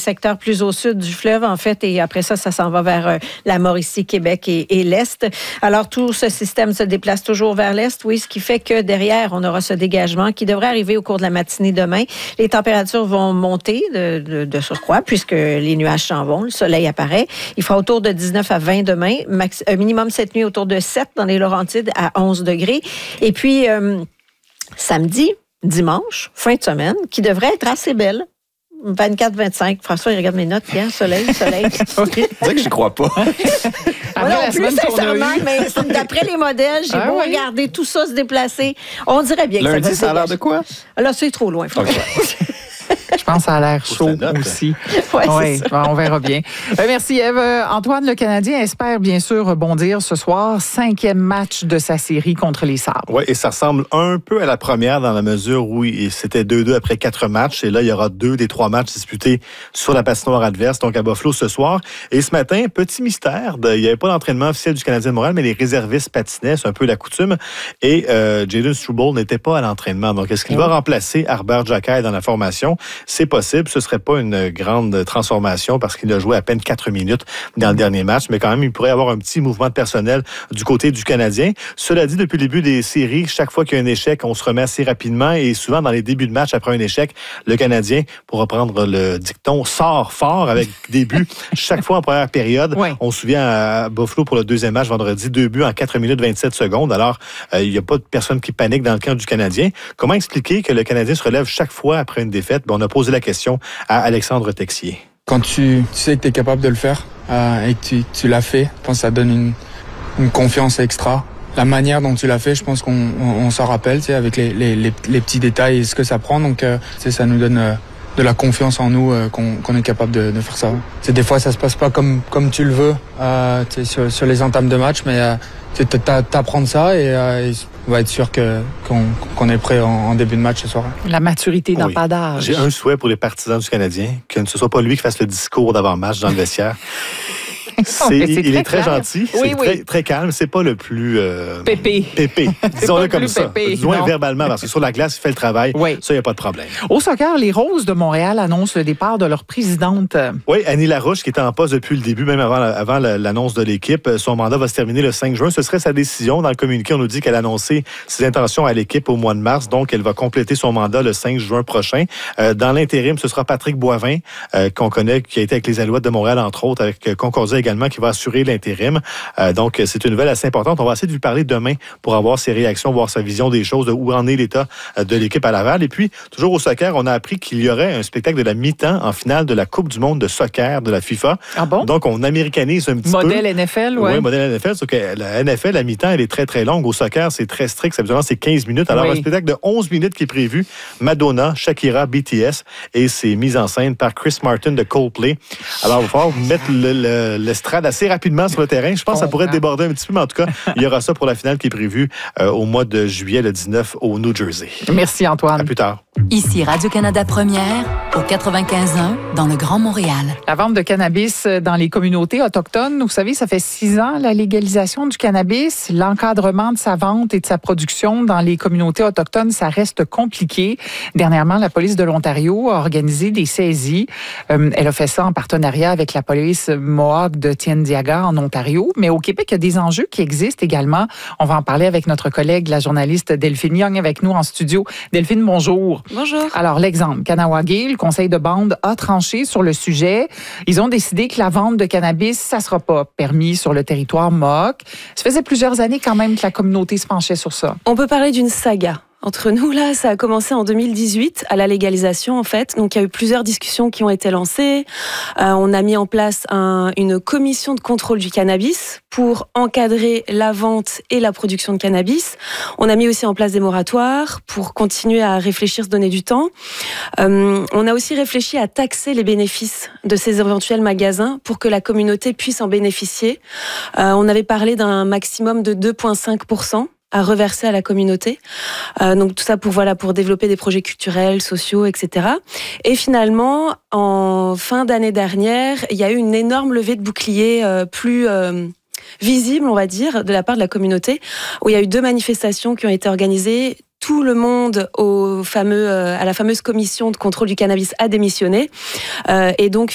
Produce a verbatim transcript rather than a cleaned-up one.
secteurs plus au sud du fleuve, en fait, et après ça, ça s'en va vers euh, la Mauricie, Québec et, et l'Est. Alors, tout ce système se déplace toujours vers l'Est, oui, ce qui fait que derrière, on aura ce dégagement qui devrait arriver au cours de la matinée demain. Les températures vont monter de, de, de surcroît, puisque les nuages s'en vont, le soleil apparaît. Il fera autour de dix-neuf à vingt demain, max, euh, minimum cette nuit autour de sept dans les Laurentides à onze degrés. Et puis, euh, samedi, dimanche, fin de semaine, qui devrait être assez belle. vingt-quatre vingt-cinq. François, il regarde mes notes. Hier, soleil, soleil. Okay. C'est vrai que je crois pas. Moi non plus, sincèrement, mais d'après les modèles, j'ai ah, beau oui. regarder tout ça se déplacer. On dirait bien que lundi, ça va ça a l'air de quoi? Là, c'est trop loin. Okay. Je pense que ça a l'air chaud aussi. Oui, ouais, on verra bien. Euh, merci, Ève. Antoine, le Canadien espère bien sûr rebondir ce soir. Cinquième match de sa série contre les Sabres. Oui, et ça ressemble un peu à la première dans la mesure où c'était deux deux après quatre matchs. Et là, il y aura deux des trois matchs disputés sur la patinoire adverse, donc à Buffalo ce soir. Et ce matin, petit mystère, de, il n'y avait pas d'entraînement officiel du Canadien de Montréal, mais les réservistes patinaient, c'est un peu la coutume. Et euh, Jayden Struble n'était pas à l'entraînement. Donc, est-ce qu'il oui. va remplacer Arber Xhekaj dans la formation? C'est possible. Ce ne serait pas une grande transformation parce qu'il a joué à peine quatre minutes dans le dernier match, mais quand même, il pourrait y avoir un petit mouvement de personnel du côté du Canadien. Cela dit, depuis le début des séries, chaque fois qu'il y a un échec, on se remet assez rapidement et souvent, dans les débuts de match, après un échec, le Canadien, pour reprendre le dicton, sort fort avec des buts chaque fois en première période. Oui. On se souvient à Buffalo pour le deuxième match vendredi, deux buts en quatre minutes vingt-sept secondes. Alors, euh, il n'y a pas de personne qui panique dans le camp du Canadien. Comment expliquer que le Canadien se relève chaque fois après une défaite? Bon, on a posé la question à Alexandre Texier. Quand tu, tu sais que tu es capable de le faire euh, et que tu, tu l'as fait, je pense que ça donne une, une confiance extra. La manière dont tu l'as fait, je pense qu'on on, on s'en rappelle, tu sais, avec les, les, les, les petits détails et ce que ça prend. Donc, euh, tu sais, ça nous donne euh, de la confiance en nous euh, qu'on, qu'on est capable de, de faire ça. C'est des fois, ça se passe pas comme comme tu le veux, euh, tu sais, sur, sur les entames de match, mais euh, tu t'apprends ça et, euh, et on va être sûr que, qu'on, qu'on est prêt en, en début de match ce soir. La maturité n'a oui. pas d'âge. J'ai un souhait pour les partisans du Canadien, que ce soit pas lui qui fasse le discours d'avant-match dans le vestiaire. C'est, non, c'est il est très clair. gentil, oui, c'est oui. Très, très calme, c'est pas le plus... Euh, pépé. Pépé, disons-le comme ça. Pépé, du moins verbalement, parce que sur la glace, il fait le travail, oui. ça, il n'y a pas de problème. Au soccer, les Roses de Montréal annoncent le départ de leur présidente. Oui, Annie Larouche, qui était en poste depuis le début, même avant, avant l'annonce de l'équipe. Son mandat va se terminer le cinq juin. Ce serait sa décision. Dans le communiqué, on nous dit qu'elle a annoncé ses intentions à l'équipe au mois de mars, donc elle va compléter son mandat le cinq juin prochain. Euh, dans l'intérim, ce sera Patrick Boivin, euh, qu'on connaît, qui a été avec les Alouettes de Montréal, entre autres, avec Concordia également, qui va assurer l'intérim. Euh, donc, c'est une nouvelle assez importante. On va essayer de lui parler demain pour avoir ses réactions, voir sa vision des choses, de où en est l'état de l'équipe à Laval. Et puis, toujours au soccer, on a appris qu'il y aurait un spectacle de la mi-temps en finale de la Coupe du monde de soccer de la FIFA. Ah bon? Donc, on américanise un petit modèle peu. Modèle N F L, oui. Oui, modèle N F L. Sauf que la N F L, la mi-temps, elle est très, très longue. Au soccer, c'est très strict. Habituellement, c'est quinze minutes. Alors, oui. un spectacle de onze minutes qui est prévu. Madonna, Shakira, B T S. Et c'est mis en scène par Chris Martin de Coldplay. Alors, il va falloir mettre le, le, l'estrade assez rapidement sur le terrain. Je pense que ça pourrait déborder un petit peu, mais en tout cas, il y aura ça pour la finale qui est prévue euh, au mois de juillet, le dix-neuf, au New Jersey. Merci, Antoine. À plus tard. Ici Radio-Canada Première, au quatre-vingt-quinze un, dans le Grand Montréal. La vente de cannabis dans les communautés autochtones, vous savez, ça fait six ans, la légalisation du cannabis, l'encadrement de sa vente et de sa production dans les communautés autochtones, ça reste compliqué. Dernièrement, la police de l'Ontario a organisé des saisies. Euh, elle a fait ça en partenariat avec la police Mohawk de Tien-Diaga en Ontario. Mais au Québec, il y a des enjeux qui existent également. On va en parler avec notre collègue, la journaliste Delphine Young, avec nous en studio. Delphine, bonjour. Bonjour. Alors, l'exemple, Kahnawake, le conseil de bande a tranché sur le sujet. Ils ont décidé que la vente de cannabis, ça ne sera pas permis sur le territoire Mohawk. Ça faisait plusieurs années quand même que la communauté se penchait sur ça. On peut parler d'une saga. Entre nous, là, ça a commencé en deux mille dix-huit, à la légalisation, en fait. Donc, il y a eu plusieurs discussions qui ont été lancées. Euh, on a mis en place un, une commission de contrôle du cannabis pour encadrer la vente et la production de cannabis. On a mis aussi en place des moratoires pour continuer à réfléchir, se donner du temps. Euh, on a aussi réfléchi à taxer les bénéfices de ces éventuels magasins pour que la communauté puisse en bénéficier. Euh, on avait parlé d'un maximum de deux virgule cinq pour cent. À reverser à la communauté. Euh, donc tout ça pour voilà pour développer des projets culturels, sociaux, et cetera. Et finalement, en fin d'année dernière, il y a eu une énorme levée de boucliers euh, plus euh, visible, on va dire, de la part de la communauté, où il y a eu deux manifestations qui ont été organisées. Tout le monde au fameux, euh, à la fameuse commission de contrôle du cannabis a démissionné. Euh, et donc,